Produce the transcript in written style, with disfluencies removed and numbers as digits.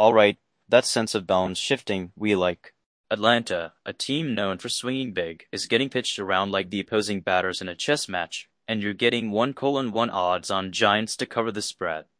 Alright, that sense of balance shifting we like. Atlanta, a team known for swinging big, is getting pitched around like the opposing batters in a chess match, and you're getting 1:1 odds on Giants to cover the spread.